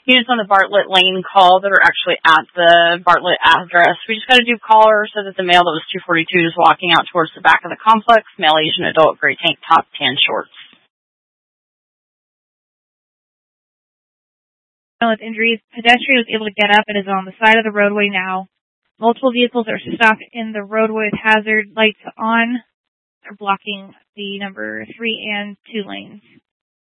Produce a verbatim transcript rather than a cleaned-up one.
units on the Bartlett Lane call that are actually at the Bartlett address. We just got a new caller said that the male that was two forty-two is walking out towards the back of the complex, male Asian adult, gray tank top, tan shorts. With injuries, pedestrian was able to get up and is on the side of the roadway now. Multiple vehicles are stopped in the roadway with hazard lights on, are blocking the number three and two lanes.